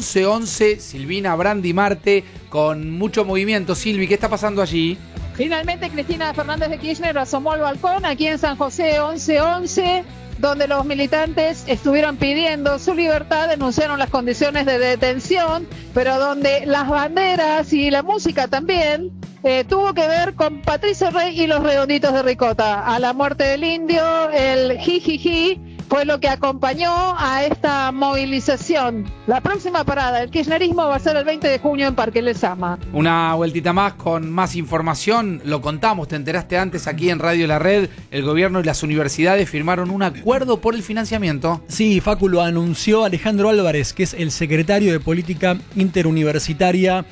11-11, Silvina Brandi Marte, con mucho movimiento. Silvi, ¿qué está pasando allí? Finalmente Cristina Fernández de Kirchner asomó al balcón aquí en San José 11-11, donde los militantes estuvieron pidiendo su libertad, denunciaron las condiciones de detención, pero donde las banderas y la música también tuvo que ver con Patricio Rey y los Redonditos de Ricota. A la muerte del indio, el jijiji, fue lo que acompañó a esta movilización. La próxima parada, el kirchnerismo, va a ser el 20 de junio en Parque Lezama. Una vueltita más con más información. Lo contamos, te enteraste antes aquí en Radio La Red. El gobierno y las universidades firmaron un acuerdo por el financiamiento. Sí, Facu, lo anunció Alejandro Álvarez, que es el secretario de Política Interuniversitaria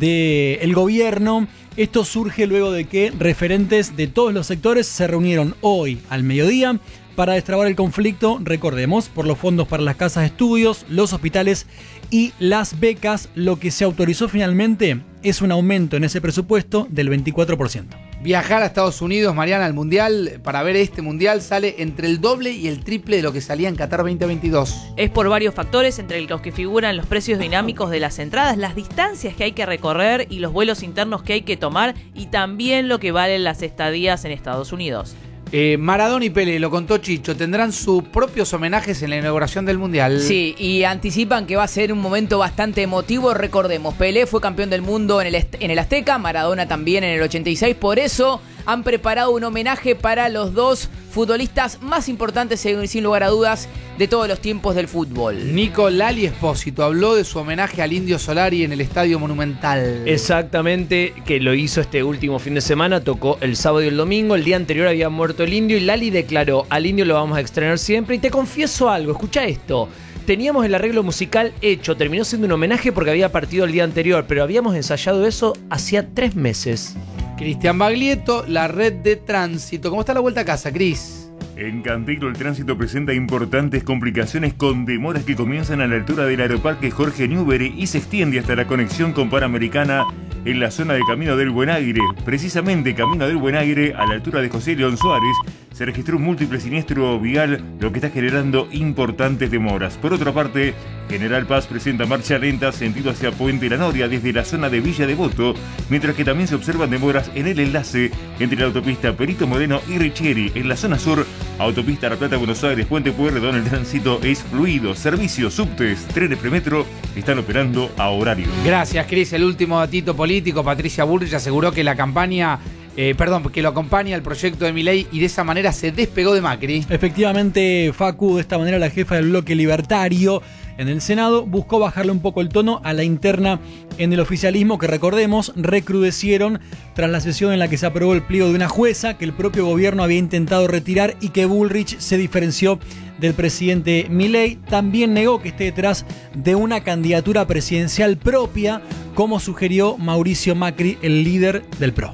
del gobierno. Esto surge luego de que referentes de todos los sectores se reunieron hoy al mediodía para destrabar el conflicto, recordemos, por los fondos para las casas de estudios, los hospitales y las becas. Lo que se autorizó finalmente es un aumento en ese presupuesto del 24%. Viajar a Estados Unidos, Mariana, al Mundial, para ver este Mundial, sale entre el doble y el triple de lo que salía en Qatar 2022. Es por varios factores, entre los que figuran los precios dinámicos de las entradas, las distancias que hay que recorrer y los vuelos internos que hay que tomar, y también lo que valen las estadías en Estados Unidos. Maradona y Pelé, lo contó Chicho, tendrán sus propios homenajes en la inauguración del Mundial. Sí, y anticipan que va a ser un momento bastante emotivo. Recordemos, Pelé fue campeón del mundo en el Azteca, Maradona también en el 86, por eso han preparado un homenaje para los dos futbolistas más importantes, sin lugar a dudas, de todos los tiempos del fútbol. Nico Lali Espósito habló de su homenaje al Indio Solari en el Estadio Monumental. Exactamente, que lo hizo este último fin de semana, tocó el sábado y el domingo. El día anterior había muerto el Indio y Lali declaró: al Indio lo vamos a extrañar siempre. Y te confieso algo, escucha esto. Teníamos el arreglo musical hecho, terminó siendo un homenaje porque había partido el día anterior, pero habíamos ensayado eso hacía 3 meses. Cristian Baglietto, la red de tránsito. ¿Cómo está la vuelta a casa, Cris? En Cantegro el tránsito presenta importantes complicaciones con demoras que comienzan a la altura del aeroparque Jorge Newbery y se extiende hasta la conexión con Panamericana en la zona de Camino del Buen Aire. Precisamente Camino del Buen Aire, a la altura de José León Suárez, se registró un múltiple siniestro vial, lo que está generando importantes demoras. Por otra parte, General Paz presenta marcha lenta sentido hacia Puente La Noria desde la zona de Villa Devoto, mientras que también se observan demoras en el enlace entre la autopista Perito Moreno y Richieri. En la zona sur, autopista La Plata, Buenos Aires, Puente Pueyrredón, el tránsito es fluido. Servicios, subtes, trenes premetro están operando a horario. Gracias, Cris. El último datito político, Patricia Bullrich aseguró que la campaña... que lo acompaña el proyecto de Milei y de esa manera se despegó de Macri. Efectivamente, Facu, de esta manera la jefa del bloque libertario en el Senado buscó bajarle un poco el tono a la interna en el oficialismo, que recordemos recrudecieron tras la sesión en la que se aprobó el pliego de una jueza que el propio gobierno había intentado retirar y que Bullrich se diferenció del presidente Milei. También negó que esté detrás de una candidatura presidencial propia, como sugirió Mauricio Macri, el líder del PRO.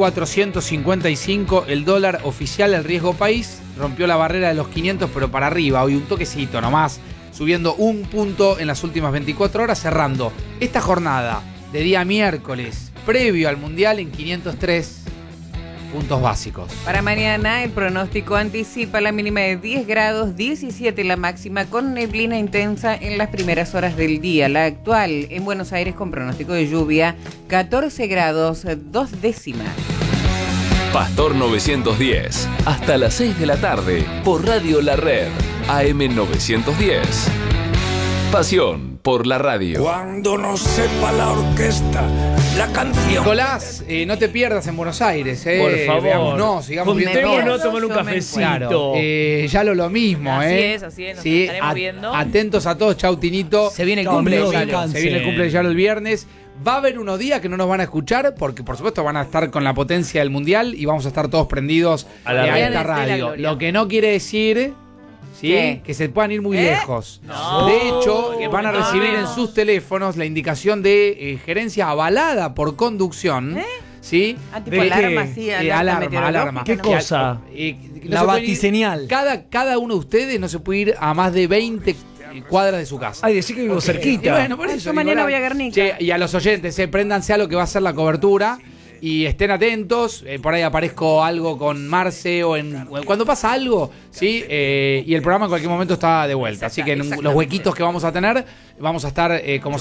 1.455 el dólar oficial, el riesgo país rompió la barrera de los 500, pero para arriba, hoy un toquecito nomás, subiendo un punto en las últimas 24 horas, cerrando esta jornada de día miércoles, previo al Mundial, en 503 puntos básicos. Para mañana el pronóstico anticipa la mínima de 10 grados, 17 la máxima, con neblina intensa en las primeras horas del día. La actual en Buenos Aires con pronóstico de lluvia, 14 grados, 2 décimas. Pastor 910, hasta las 6 de la tarde, por Radio La Red, AM 910. Pasión por la radio. Cuando no sepa la orquesta la canción. Nicolás, no te pierdas en Buenos Aires, Por favor. Veámonos, sigamos viendo. Juntémonos, tomar un cafecito. Claro, ya lo mismo, Así es, nos estaremos viendo. Atentos a todos, chau Tinito. Se viene el cumple de Yalo. Se viene el cumple de Yalo el viernes. Va a haber unos días que no nos van a escuchar porque por supuesto van a estar con la potencia del Mundial y vamos a estar todos prendidos a esta radio. Lo que no quiere decir... ¿Sí? Que se puedan ir muy lejos. No. De hecho, van a recibir en sus teléfonos la indicación de gerencia avalada por conducción. ¿Sí? Tipo alarma, sí, alarma. ¿Qué cosa? La batiseñal. Cada uno de ustedes no se puede ir a más de 20 cuadras de su casa. Ay, decir que vivo cerquita. Y bueno, por eso, yo mañana voy a Guernica. Che, y a los oyentes, préndanse a lo que va a ser la cobertura. Y estén atentos, por ahí aparezco algo con Marce o cuando pasa algo, ¿sí? Y el programa en cualquier momento está de vuelta. Así que en los huequitos que vamos a tener, vamos a estar como